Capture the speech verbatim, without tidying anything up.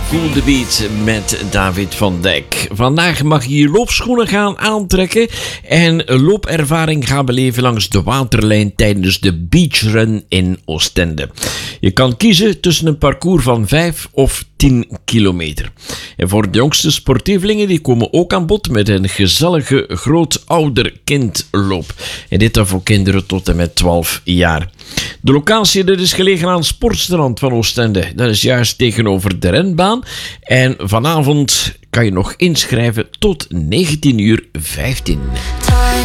Feel the Beat met David van Dijk. Vandaag mag je je loopschoenen gaan aantrekken en loopervaring gaan beleven langs de waterlijn tijdens de beachrun in Oostende. Je kan kiezen tussen een parcours van vijf of tien kilometer. En voor de jongste sportievelingen die komen ook aan bod met een gezellige grootouder-kindloop. En dit dan voor kinderen tot en met twaalf jaar. De locatie dat is gelegen aan het sportstrand van Oostende. Dat is juist tegenover de renbaan. En vanavond kan je nog inschrijven tot negentien uur vijftien.